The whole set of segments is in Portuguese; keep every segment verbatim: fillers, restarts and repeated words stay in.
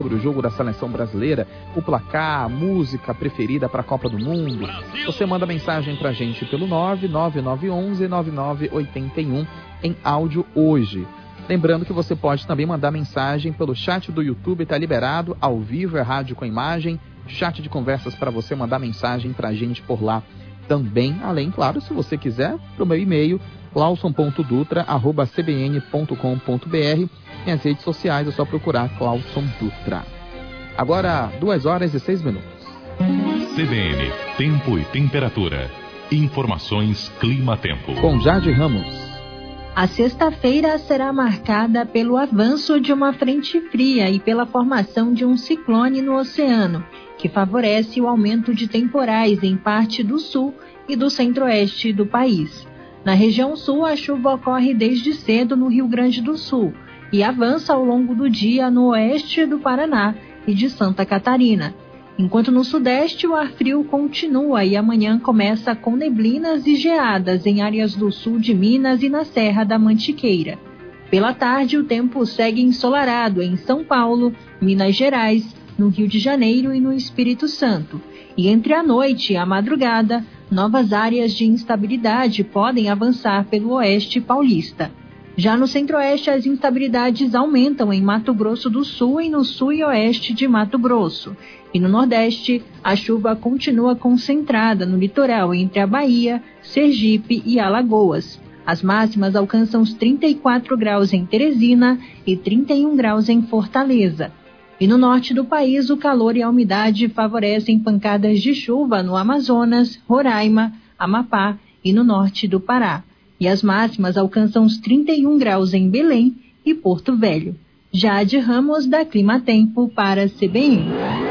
sobre o jogo da seleção brasileira, o placar, a música preferida para a Copa do Mundo, você manda mensagem pra gente pelo nove nove nove um um nove nove oito um em áudio hoje. Lembrando que você pode também mandar mensagem pelo chat do YouTube, tá liberado, ao vivo, é rádio com imagem, chat de conversas para você mandar mensagem pra gente por lá também, além, claro, se você quiser, pro meu e-mail, clauson ponto dutra arroba c b n ponto com ponto b r. Nas redes sociais é só procurar Clauson Dutra. Agora, duas horas e seis minutos. C B N, tempo e temperatura. Informações Clima-Tempo. Com Jade Ramos. A sexta-feira será marcada pelo avanço de uma frente fria e pela formação de um ciclone no oceano, que favorece o aumento de temporais em parte do sul e do centro-oeste do país. Na região sul, a chuva ocorre desde cedo no Rio Grande do Sul e avança ao longo do dia no oeste do Paraná e de Santa Catarina. Enquanto no sudeste, o ar frio continua e amanhã começa com neblinas e geadas em áreas do sul de Minas e na Serra da Mantiqueira. Pela tarde, o tempo segue ensolarado em São Paulo, Minas Gerais, no Rio de Janeiro e no Espírito Santo. E entre a noite e a madrugada, novas áreas de instabilidade podem avançar pelo oeste paulista. Já no centro-oeste, as instabilidades aumentam em Mato Grosso do Sul e no sul e oeste de Mato Grosso. E no nordeste, a chuva continua concentrada no litoral entre a Bahia, Sergipe e Alagoas. As máximas alcançam os trinta e quatro graus em Teresina e trinta e um graus em Fortaleza. E no norte do país, o calor e a umidade favorecem pancadas de chuva no Amazonas, Roraima, Amapá e no norte do Pará. E as máximas alcançam os trinta e um graus em Belém e Porto Velho. Jade Ramos, da Clima-Tempo, para a C B N.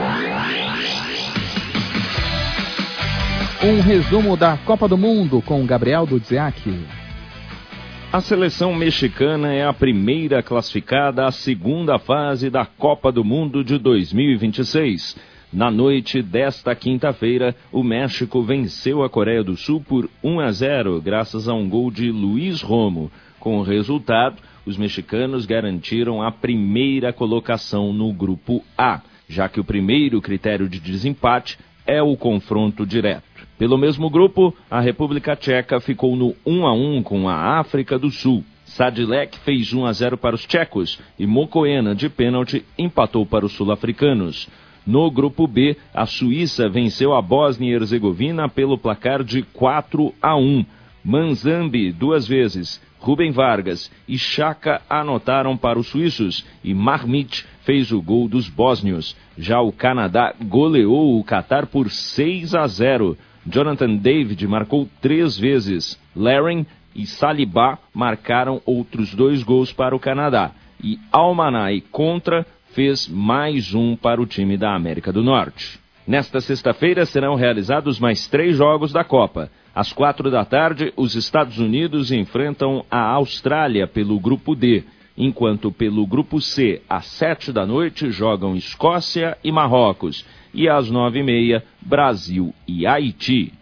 Um resumo da Copa do Mundo com Gabriel Dudziak. A seleção mexicana é a primeira classificada à segunda fase da Copa do Mundo de dois mil e vinte e seis. Na noite desta quinta-feira, o México venceu a Coreia do Sul por um a zero, graças a um gol de Luiz Romo. Com o resultado, os mexicanos garantiram a primeira colocação no Grupo A, já que o primeiro critério de desempate é o confronto direto. Pelo mesmo grupo, a República Tcheca ficou no um a um com a África do Sul. Sadilek fez um a zero para os tchecos e Mokoena, de pênalti, empatou para os sul-africanos. No grupo B, a Suíça venceu a Bósnia e Herzegovina pelo placar de quatro a um. Manzambi duas vezes, Rubem Vargas e Xhaka anotaram para os suíços e Marmite fez o gol dos bósnios. Já o Canadá goleou o Catar por seis a zero. Jonathan David marcou três vezes. Larin e Saliba marcaram outros dois gols para o Canadá. E Almanai Contra fez mais um para o time da América do Norte. Nesta sexta-feira serão realizados mais três jogos da Copa. Às quatro da tarde, os Estados Unidos enfrentam a Austrália pelo Grupo D, enquanto pelo Grupo C, às sete da noite, jogam Escócia e Marrocos, e às nove e meia, Brasil e Haiti.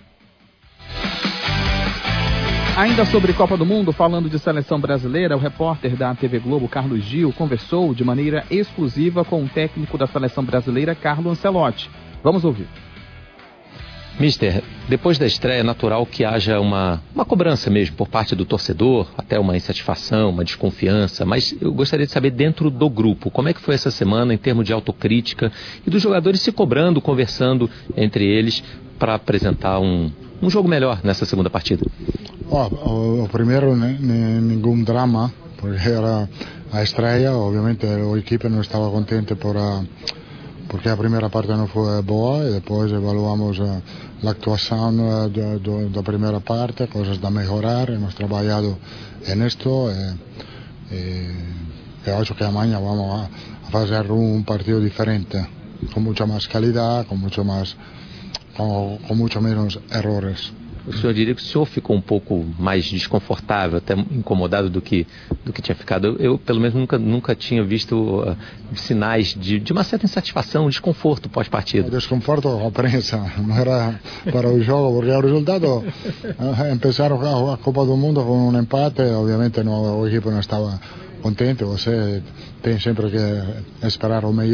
Ainda sobre Copa do Mundo, falando de seleção brasileira, o repórter da T V Globo, Carlos Gil, conversou de maneira exclusiva com o técnico da seleção brasileira, Carlo Ancelotti. Vamos ouvir. Mister, depois da estreia é natural que haja uma, uma cobrança mesmo por parte do torcedor, até uma insatisfação, uma desconfiança, mas eu gostaria de saber dentro do grupo, como é que foi essa semana em termos de autocrítica e dos jogadores se cobrando, conversando entre eles para apresentar um, um jogo melhor nessa segunda partida? Oh, o, o primeiro, né, nenhum drama, porque era a estreia, obviamente a equipe não estava contente por a... porque a primeira parte não foi boa e depois evaluamos a, a actuação da, da, da primeira parte, coisas a melhorar, hemos trabalhado nisto e, e eu acho que amanhã vamos a, a fazer um partido diferente, com muita mais qualidade, com muito mais, com, com muito menos erros. O senhor diria que o senhor ficou um pouco mais desconfortável, até incomodado do que, do que tinha ficado? Eu, eu pelo menos, nunca, nunca tinha visto uh, sinais de, de uma certa insatisfação, desconforto pós-partida. Desconforto com a prensa, não era para o jogo, porque o resultado, empezaram a, a Copa do Mundo com um empate, obviamente não, o equipe não estava contente, você tem sempre que esperar o melhor.